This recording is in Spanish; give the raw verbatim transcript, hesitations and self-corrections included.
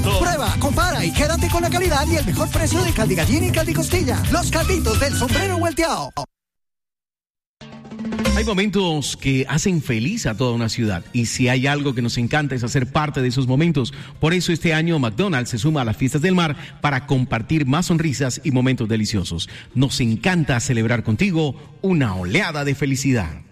Prueba, compara y quédate con la calidad y el mejor precio de caldi gallina y caldi costilla. Los calditos del sombrero volteado. Hay momentos que hacen feliz a toda una ciudad y si hay algo que nos encanta es hacer parte de esos momentos. Por eso este año McDonald's se suma a las fiestas del mar para compartir más sonrisas y momentos deliciosos. Nos encanta celebrar contigo una oleada de felicidad.